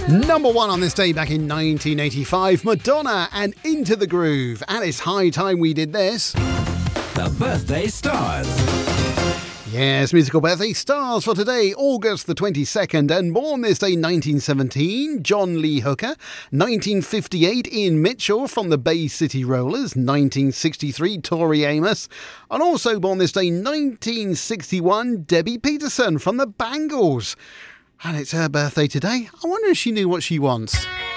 Number one on this day back in 1985, Madonna and Into the Groove. And it's high time we did this. The Birthday Stars. Yes, musical birthday stars for today, August the 22nd, and born this day 1917, John Lee Hooker, 1958, Ian Mitchell from the Bay City Rollers, 1963, Tori Amos, and also born this day 1961, Debbie Peterson from the Bangles. And it's her birthday today. I wonder if she knew what she wants.